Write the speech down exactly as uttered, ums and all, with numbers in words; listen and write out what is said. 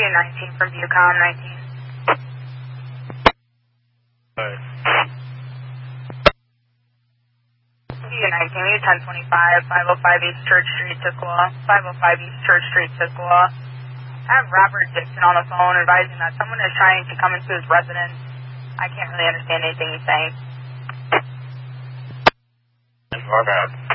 nineteen from Viewcom, nineteen. Alright. View nineteen, View ten twenty-five, five oh five East Church Street, Tukwila. five oh five East Church Street, Tukwila. I have Robert Dixon on the phone advising that someone is trying to come into his residence. I can't really understand anything he's saying. Our bad.